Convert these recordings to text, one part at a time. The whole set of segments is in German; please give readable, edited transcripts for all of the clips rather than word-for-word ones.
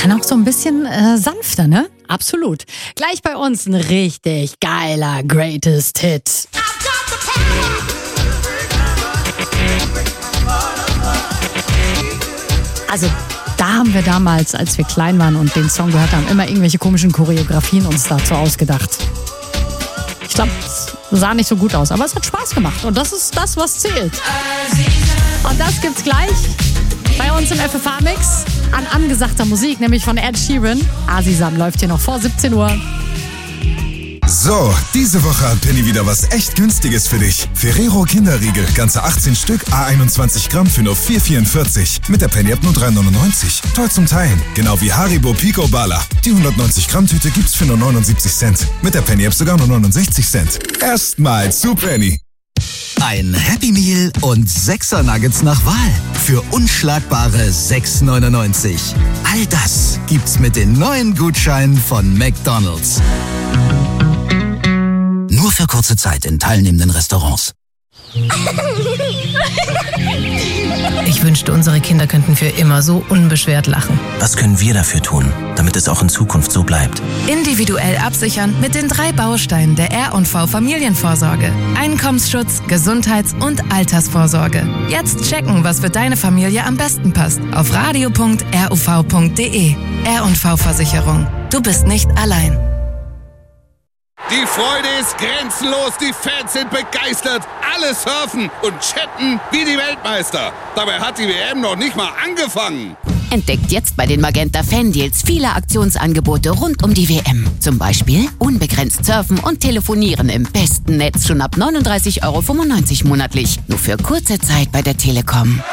kann auch so ein bisschen sanfter, ne? Absolut. Gleich bei uns ein richtig geiler Greatest Hit. Also da haben wir damals, als wir klein waren und den Song gehört haben, immer irgendwelche komischen Choreografien uns dazu ausgedacht. Ich glaube, es sah nicht so gut aus, aber es hat Spaß gemacht und das ist das, was zählt. Und das gibt's gleich bei uns im FFH-Mix an angesagter Musik, nämlich von Ed Sheeran. Asisam läuft hier noch vor 17 Uhr. So, diese Woche hat Penny wieder was echt Günstiges für dich. Ferrero Kinderriegel, ganze 18 Stück, A21 Gramm für nur 4,44. Mit der Penny-App nur 3,99. Toll zum Teilen. Genau wie Haribo Pico Bala. Die 190 Gramm Tüte gibt's für nur 79 Cent. Mit der Penny-App sogar nur 69 Cent. Erstmal zu Penny. Ein Happy Meal und 6er Nuggets nach Wahl für unschlagbare 6,99. All das gibt's mit den neuen Gutscheinen von McDonald's. Nur für kurze Zeit in teilnehmenden Restaurants. Ich wünschte, unsere Kinder könnten für immer so unbeschwert lachen. Was können wir dafür tun, damit es auch in Zukunft so bleibt? Individuell absichern mit den 3 Bausteinen der R&V Familienvorsorge. Einkommensschutz, Gesundheits- und Altersvorsorge. Jetzt checken, was für deine Familie am besten passt. Auf radio.ruv.de. R&V Versicherung. Du bist nicht allein. Die Freude ist grenzenlos, die Fans sind begeistert, alle surfen und chatten wie die Weltmeister. Dabei hat die WM noch nicht mal angefangen. Entdeckt jetzt bei den Magenta Fan Deals viele Aktionsangebote rund um die WM. Zum Beispiel unbegrenzt surfen und telefonieren im besten Netz schon ab 39,95 € monatlich. Nur für kurze Zeit bei der Telekom.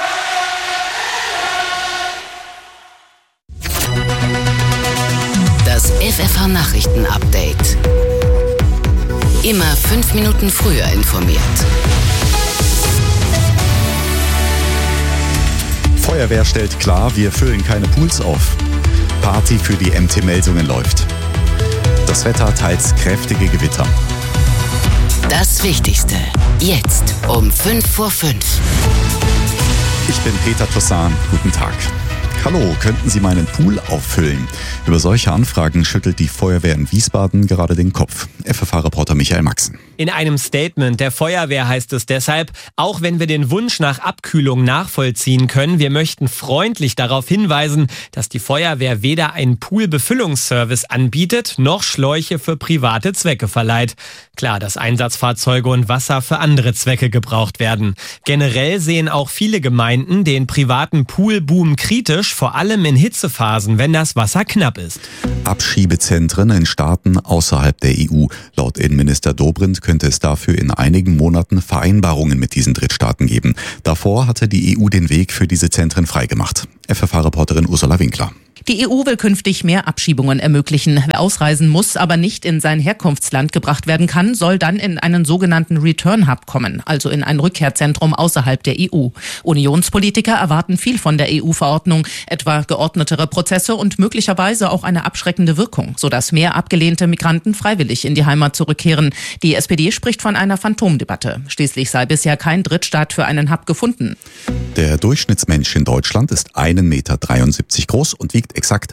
Das FFH Nachrichten Update. Immer 5 Minuten früher informiert. Feuerwehr stellt klar, wir füllen keine Pools auf. Party für die MT Melsungen läuft. Das Wetter teils kräftige Gewitter. Das Wichtigste. Jetzt um 5:05 Uhr. Ich bin Peter Tossan. Guten Tag. Hallo, könnten Sie meinen Pool auffüllen? Über solche Anfragen schüttelt die Feuerwehr in Wiesbaden gerade den Kopf. FFH-Reporter Michael Maxen. In einem Statement der Feuerwehr heißt es deshalb, auch wenn wir den Wunsch nach Abkühlung nachvollziehen können, wir möchten freundlich darauf hinweisen, dass die Feuerwehr weder einen Poolbefüllungsservice anbietet, noch Schläuche für private Zwecke verleiht. Klar, dass Einsatzfahrzeuge und Wasser für andere Zwecke gebraucht werden. Generell sehen auch viele Gemeinden den privaten Poolboom kritisch, vor allem in Hitzephasen, wenn das Wasser knapp ist. Abschiebezentren in Staaten außerhalb der EU. Laut Innenminister Dobrindt könnte es dafür in einigen Monaten Vereinbarungen mit diesen Drittstaaten geben. Davor hatte die EU den Weg für diese Zentren freigemacht. FFH-Reporterin Ursula Winkler. Die EU will künftig mehr Abschiebungen ermöglichen. Wer ausreisen muss, aber nicht in sein Herkunftsland gebracht werden kann, soll dann in einen sogenannten Return Hub kommen, also in ein Rückkehrzentrum außerhalb der EU. Unionspolitiker erwarten viel von der EU-Verordnung, etwa geordnetere Prozesse und möglicherweise auch eine abschreckende Wirkung, sodass mehr abgelehnte Migranten freiwillig in die Heimat zurückkehren. Die SPD spricht von einer Phantomdebatte. Schließlich sei bisher kein Drittstaat für einen Hub gefunden. Der Durchschnittsmensch in Deutschland ist 1,73 Meter groß und wiegt exakt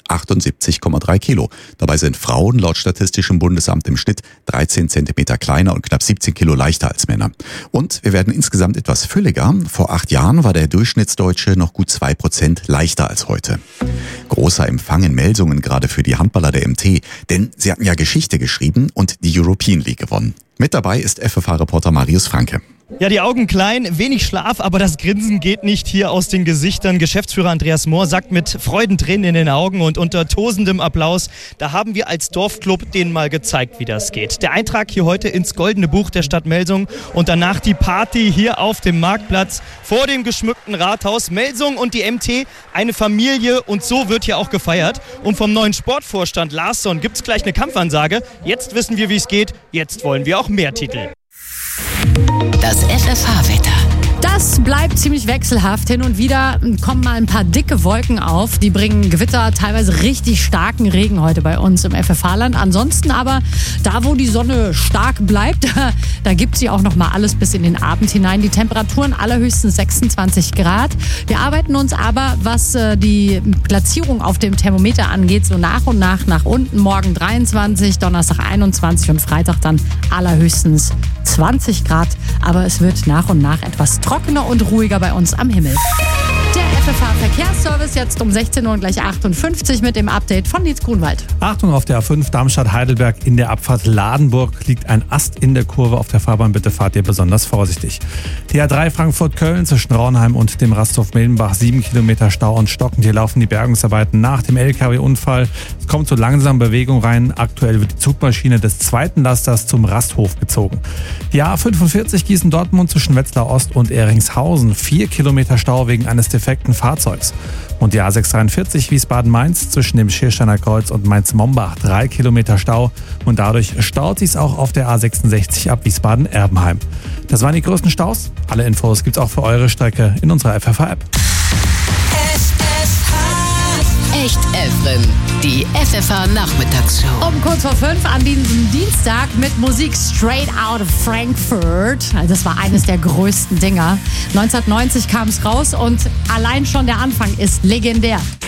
78,3 Kilo. Dabei sind Frauen laut Statistischem Bundesamt im Schnitt 13 Zentimeter kleiner und knapp 17 Kilo leichter als Männer. Und wir werden insgesamt etwas fülliger. Vor 8 Jahren war der Durchschnittsdeutsche noch gut 2% leichter als heute. Großer Empfang in Melsungen gerade für die Handballer der MT, denn sie hatten ja Geschichte geschrieben und die European League gewonnen. Mit dabei ist FFH-Reporter Marius Franke. Ja, die Augen klein, wenig Schlaf, aber das Grinsen geht nicht hier aus den Gesichtern. Geschäftsführer Andreas Mohr sagt mit Freudentränen in den Augen und unter tosendem Applaus, da haben wir als Dorfclub denen mal gezeigt, wie das geht. Der Eintrag hier heute ins Goldene Buch der Stadt Melsungen und danach die Party hier auf dem Marktplatz vor dem geschmückten Rathaus. Melsungen und die MT, eine Familie, und so wird hier auch gefeiert. Und vom neuen Sportvorstand Larsson gibt's gleich eine Kampfansage. Jetzt wissen wir, wie es geht, jetzt wollen wir auch mehr Titel. Das FFH-Wetter. Das bleibt ziemlich wechselhaft. Hin und wieder kommen mal ein paar dicke Wolken auf. Die bringen Gewitter, teilweise richtig starken Regen heute bei uns im FFH-Land. Ansonsten aber, da wo die Sonne stark bleibt, da gibt sie auch noch mal alles bis in den Abend hinein. Die Temperaturen allerhöchstens 26 Grad. Wir arbeiten uns aber, was die Platzierung auf dem Thermometer angeht, so nach und nach unten. Morgen 23, Donnerstag 21 und Freitag dann allerhöchstens 20 Grad. Aber es wird nach und nach etwas trockener und ruhiger bei uns am Himmel. Der FFH-Verkehrsservice jetzt um 16 Uhr und gleich 58 mit dem Update von Nils Grunwald. Achtung, auf der A5 Darmstadt-Heidelberg in der Abfahrt Ladenburg liegt ein Ast in der Kurve auf der Fahrbahn. Bitte fahrt ihr besonders vorsichtig. Die A3 Frankfurt-Köln zwischen Raunheim und dem Rasthof Mildenbach 7 Kilometer Stau und stockend. Hier laufen die Bergungsarbeiten nach dem LKW-Unfall. Es kommt zu langsamer Bewegung rein. Aktuell wird die Zugmaschine des zweiten Lasters zum Rasthof gezogen. Die A45 Gießen-Dortmund zwischen Wetzlar Ost und Ehringshausen 4 Kilometer Stau wegen eines defekten Fahrzeugs. Und die A643 Wiesbaden-Mainz zwischen dem Schiersteiner Kreuz und Mainz-Mombach 3 Kilometer Stau. Und dadurch staut sich auch auf der A66 ab Wiesbaden-Erbenheim. Das waren die größten Staus. Alle Infos gibt's auch für eure Strecke in unserer FFH-App. Echt Efren, die FFH-Nachmittagsshow. Um kurz vor 5 an diesem Dienstag mit Musik straight out of Frankfurt. Das war eines der größten Dinger. 1990 kam es raus und allein schon der Anfang ist legendär.